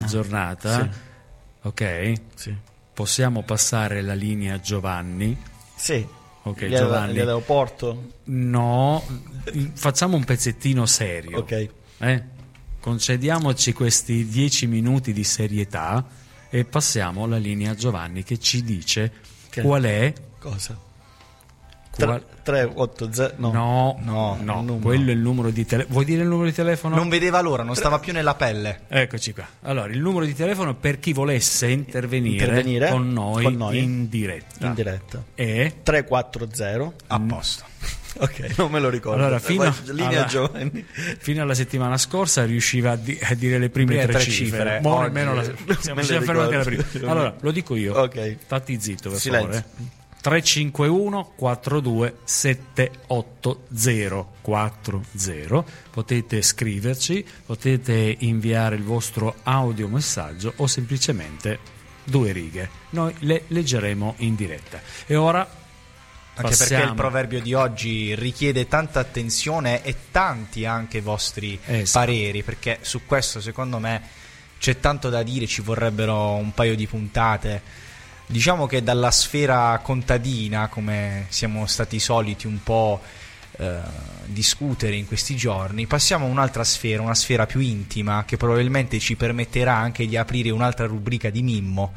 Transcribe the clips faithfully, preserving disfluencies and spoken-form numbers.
giornata, sì. ok? Sì. Possiamo passare la linea a Giovanni? Sì. Ok, Gli Giovanni. L'aeroporto? No, facciamo un pezzettino serio. Ok. Eh? Concediamoci questi dieci minuti di serietà e passiamo la linea a Giovanni che ci dice che? Qual è. Cosa? Qual... tre otto zero no, no, no, no, no quello è il numero di telefono. Vuoi dire il numero di telefono? Non vedeva l'ora, non stava più nella pelle. Eccoci qua. Allora, il numero di telefono per chi volesse intervenire, intervenire con, noi con noi in diretta. In diretta. È tre quattro zero a posto. Ok, non me lo ricordo. Allora, fino, Vai, linea alla, Giovanni. fino alla settimana scorsa riusciva a, di, a dire le prime, prime tre, tre cifre. cifre. Mo' Oggi, nemmeno la, siamo me le fermi anche la prima. ricordo. Allora, lo dico io. Ok. Stati zitto, per Silenzio. favore. tre cinque uno quattro due sette otto zero quattro zero. Potete scriverci, potete inviare il vostro audiomessaggio o semplicemente due righe. Noi le leggeremo in diretta. E ora anche passiamo. Perché il proverbio di oggi richiede tanta attenzione e tanti anche vostri esatto. pareri, perché su questo secondo me c'è tanto da dire, ci vorrebbero un paio di puntate. Diciamo che dalla sfera contadina, come siamo stati soliti un po' eh, discutere in questi giorni, passiamo a un'altra sfera, una sfera più intima, che probabilmente ci permetterà anche di aprire un'altra rubrica di Mimmo.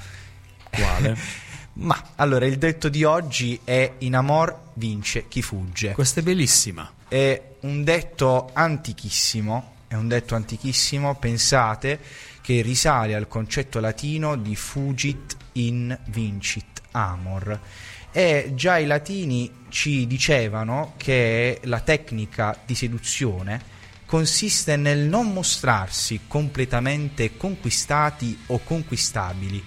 Quale? Ma allora, il detto di oggi è in amor vince chi fugge. Questa è bellissima. È un detto antichissimo, è un detto antichissimo, pensate che risale al concetto latino di fugit in vincit amor. E già i latini ci dicevano che la tecnica di seduzione consiste nel non mostrarsi completamente conquistati o conquistabili.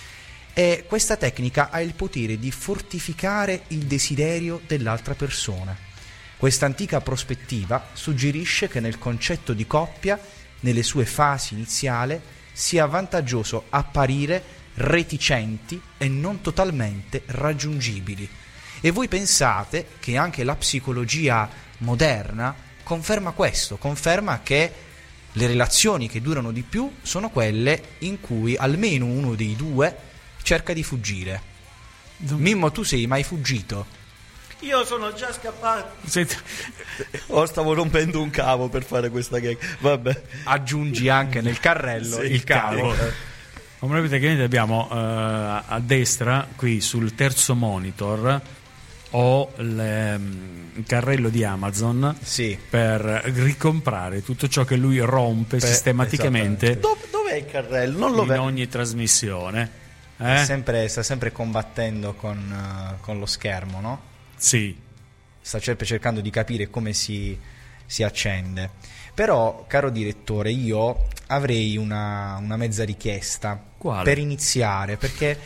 E questa tecnica ha il potere di fortificare il desiderio dell'altra persona. Questa antica prospettiva suggerisce che nel concetto di coppia, nelle sue fasi iniziali, sia vantaggioso apparire reticenti e non totalmente raggiungibili. E voi pensate che anche la psicologia moderna conferma questo, conferma che le relazioni che durano di più sono quelle in cui almeno uno dei due cerca di fuggire. Mimmo, tu sei mai fuggito? Io sono già scappato. Senti. Oh, stavo rompendo un cavo per fare questa gag. Vabbè. Aggiungi anche nel carrello Sì, il cavo. Come vedete abbiamo uh, a destra qui sul terzo monitor ho le, um, il carrello di Amazon, sì, per ricomprare tutto ciò che lui rompe per, sistematicamente. Dov- dov'è il carrello? Non lo in vedo. ogni trasmissione. Eh? Sempre, sta sempre combattendo con, uh, con lo schermo, no? Sì. Sta sempre cercando di capire come si, si accende. Però, caro direttore, io avrei una, una mezza richiesta. Quale? Per iniziare, perché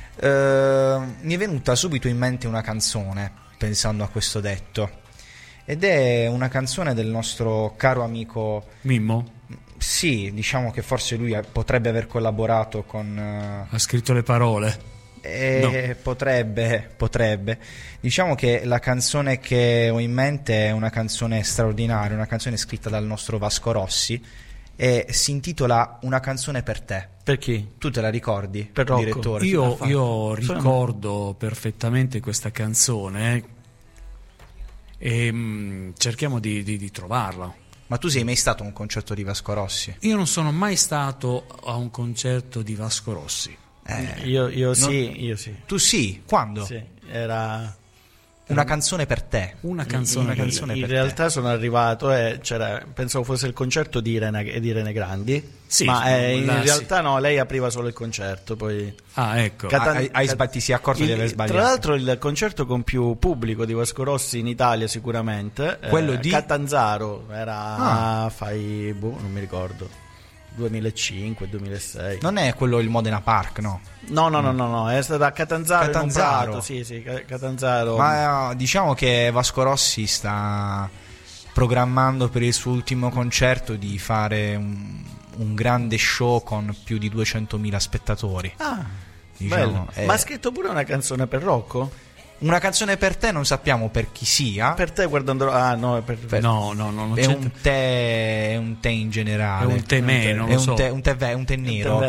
uh, mi è venuta subito in mente una canzone pensando a questo detto, ed è una canzone del nostro caro amico Mimmo? Sì, diciamo che forse lui potrebbe aver collaborato con... Uh, ha scritto le parole? Eh, no. Potrebbe, potrebbe. Diciamo che la canzone che ho in mente è una canzone straordinaria, una canzone scritta dal nostro Vasco Rossi e si intitola Una canzone per te. Per chi? Tu te la ricordi, per Rocco? Direttore? Io, io ricordo perfettamente questa canzone e mh, cerchiamo di, di, di trovarla. Ma tu sei mai stato a un concerto di Vasco Rossi? Io non sono mai stato a un concerto di Vasco Rossi. Eh, io, io sì, non... io sì. Tu sì? Quando? Sì, era... Una canzone per te. Una canzone, una per canzone in per realtà te. Sono arrivato e c'era, pensavo fosse il concerto di Irene, di Irene Grandi, sì, ma eh, in là, realtà sì. no, lei apriva solo il concerto, poi ah ecco Catan- hai, hai sbatti, si è accorto il, di aver sbagliato. Tra l'altro il concerto con più pubblico di Vasco Rossi in Italia sicuramente, quello eh, di Catanzaro, era ah. fai boh, non mi ricordo, duemilacinque duemilasei. Non è quello il Modena Park, no? No, no, no, no, no, è stato a Catanzaro, Catanzaro. in un prato, sì, sì, Catanzaro. Ma diciamo che Vasco Rossi sta programmando per il suo ultimo concerto di fare un, un grande show con più di duecentomila spettatori. Ah, diciamo, bello. Ma ha scritto pure una canzone per Rocco? Una canzone per te, non sappiamo per chi sia. Per te guardando... Ah, no, per... per... no, no, no, non è c'è... un tè, è un tè in generale. È un tè me, non è lo un so. tè, un tè, un tè nero.